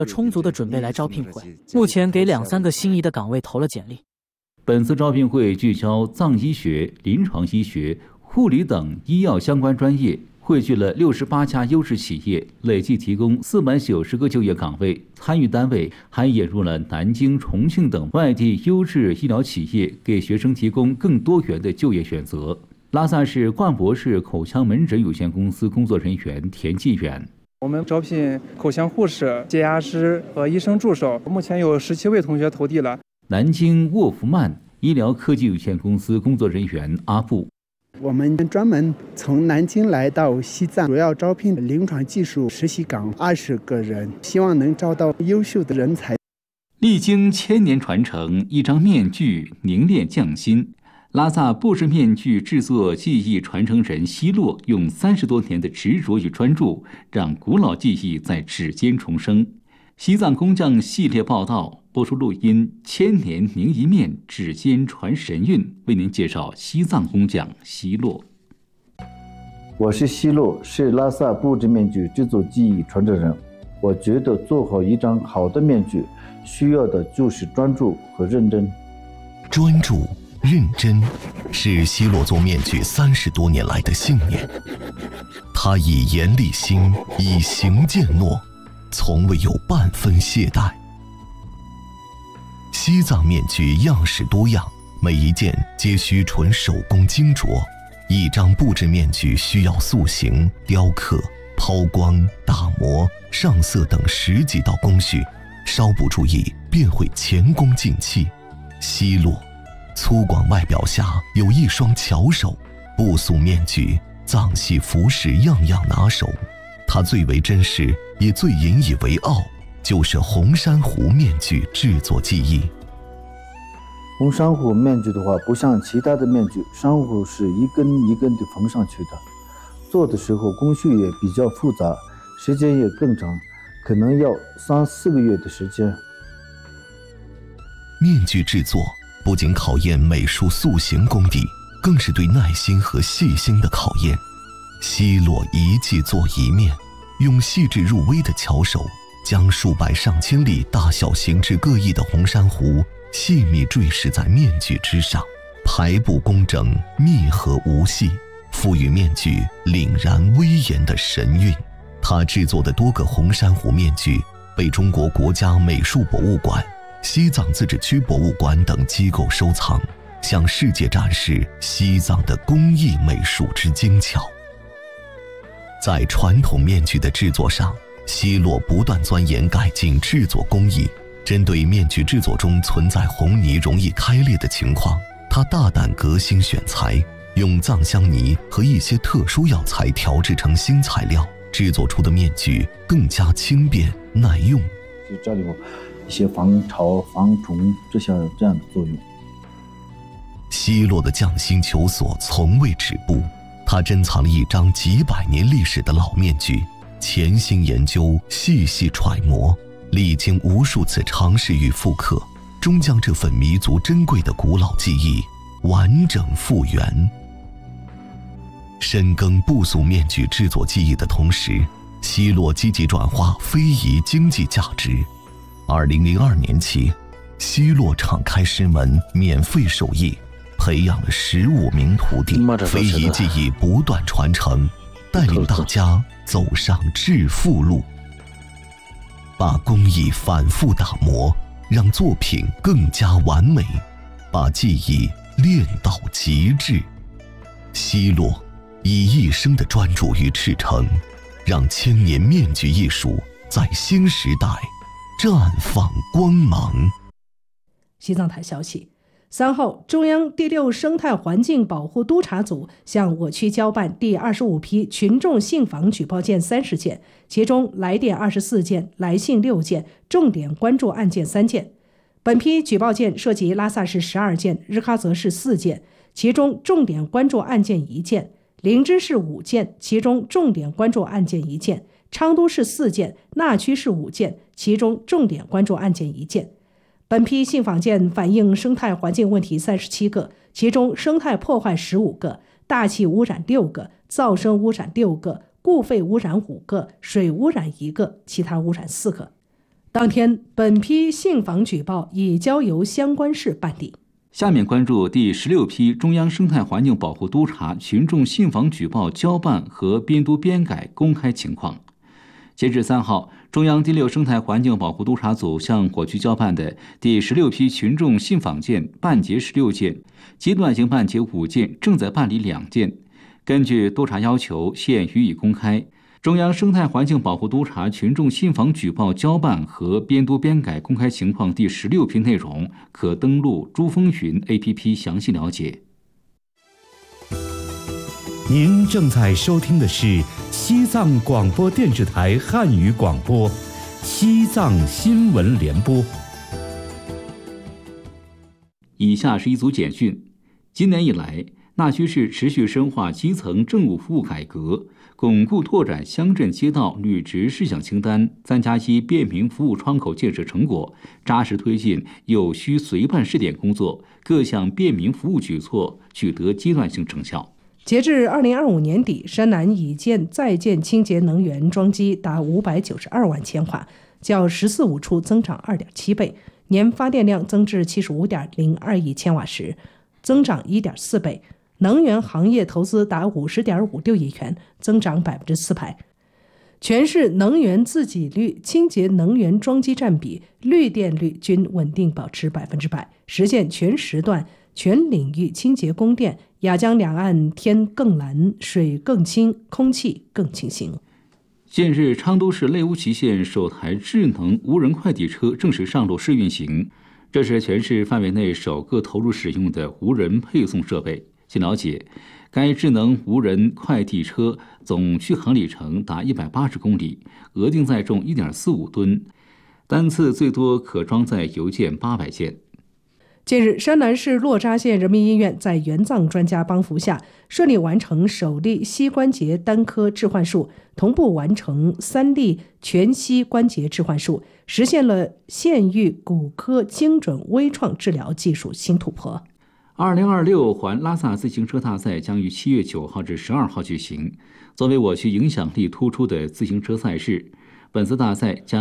充足的准备来招聘会，目前给2-3个心仪的岗位投了简历。 本次招聘会聚焦藏医学、临床医学、护理等医药相关专业，汇聚了68家优质企业，累计提供490个就业岗位。参与单位还引入了南京、重庆等外地优质医疗企业，给学生提供更多元的就业选择。拉萨市冠博士口腔门诊有限公司工作人员田继远。 我们招聘口腔护士、洁牙师和医生助手，目前有17位同学投递了。 南京沃福曼医疗科技有限公司工作人员阿布。 我们专门从南京来到西藏，主要招聘临床技术实习岗20个人，希望能招到优秀的人才。 历经千年传承，一张面具凝练匠心。拉萨布氏面具制作技艺传承人希洛用30多年的执着与专注，让古老技艺在指尖重生。西藏工匠系列报道播出录音千年凝一面，指尖传神韵，为您介绍西藏工匠希洛。 我是希洛，是拉萨布制面具制作技艺传承人。我觉得做好一张好的面具，需要的就是专注和认真。 专注认真是希洛做面具30多年来的信念。他以言立心，以行践诺，从未有半分懈怠。西藏面具样式多样，每一件皆需纯手工精琢。一张布制面具需要塑形、雕刻、抛光、打磨、上色等10几道工序，稍不注意便会前功尽弃。希洛粗犷外表下有一双巧手，布塑面具、藏系服饰样样拿手。他最为珍视也最引以为傲，就是红珊瑚面具制作技艺。 红珊瑚面具的话，不像其他的面具，珊瑚是一根一根的缝上去的，做的时候工序也比较复杂，时间也更长，可能要3-4个月的时间。 面具制作不仅考验美术塑形功底，更是对耐心和细心的考验。希洛一季做一面，用细致入微的巧手，将数百上千粒大小形制各异的红珊瑚细密坠饰在面具之上，排布工整，密合无隙，赋予面具凛然威严的神韵。他制作的多个红珊瑚面具被中国国家美术博物馆、西藏自治区博物馆等机构收藏，向世界展示西藏的工艺美术之精巧。在传统面具的制作上，希洛不断钻研改进制作工艺。针对面具制作中存在红泥容易开裂的情况，他大胆革新选材，用藏香泥和一些特殊药材调制成新材料，制作出的面具更加轻便耐用。 就这里有一些防潮、防虫这样的作用。 希洛的匠心求索从未止步，他珍藏了一张几百年历史的老面具，潜心研究，细细揣摩，历经无数次尝试与复刻，终将这份弥足珍贵的古老技艺完整复原。深耕布塑面具制作技艺的同时，希洛积极转化非遗经济价值。2002年起，希洛敞开师门，免费授业，培养了15名徒弟，非遗技艺不断传承，带领大家走上致富路。把工艺反复打磨，让作品更加完美，把技艺练到极致。希洛以一生的专注与赤诚，让千年面具艺术在新时代绽放光芒。 西藏台消息，3号，中央第6生态环境保护督察组向我区交办第25批群众信访举报件30件，其中来电24件，来信6件，重点关注案件3件。本批举报件涉及拉萨市12件，日喀则市4件，其中重点关注案件1件；林芝市5件，其中重点关注案件1件；昌都市4件，纳区市5件，其中重点关注案件1件。本批信访件反映生态环境问题37个，其中生态破坏15个，大气污染6个，噪声污染6个，固废污染5个，水污染1个，其他污染4个。 当天，本批信访举报已交由相关市办理。 下面关注第16批中央生态环境保护督察群众信访举报交办和编读编改公开情况。截至3号，中央第6生态环境保护督察组向我区交办的第16批群众信访件办结16件，阶段性办结5件，正在办理2件。根据督察要求，现予以公开。中央生态环境保护督察群众信访举报交办和编读编改公开情况第16批内容，可登录珠风云 APP 详细了解。 您正在收听的是西藏广播电视台汉语广播《西藏新闻联播》。 以下是一组简讯。今年以来，纳须市持续深化基层政务服务改革，巩固拓展乡镇街道履职事项清单，3+1便民服务窗口建设成果，扎实推进有需随办试点工作，各项便民服务举措取得阶段性成效。 截至2025年底，山南已建在建清洁能源装机达592万千瓦，较14.5处增长2.7倍，年发电量增至75.02亿千瓦时，增长1.4倍。能源行业投资达50.56亿元，增长400%。全市能源自给率、清洁能源装机占比、绿电率均稳定保持100%，实现全时段、全领域清洁供电。雅江两岸天更蓝，水更清，空气更清新。 近日，昌都市内乌祁县首台智能无人快递车正式上路试运行，这是全市范围内首个投入使用的无人配送设备。据了解，该智能无人快递车总续航里程达180公里，额定载重1.45吨，单次最多可装载邮件800件。 近日，山南市洛扎县人民医院在援藏专家帮扶下，顺利完成首例膝关节单科置换术，同步完成3例全膝关节置换术，实现了县域骨科精准微创治疗技术新突破。 2026环拉萨自行车大赛将于7月9号至12号举行。作为我区影响力突出的自行车赛事，本次大赛将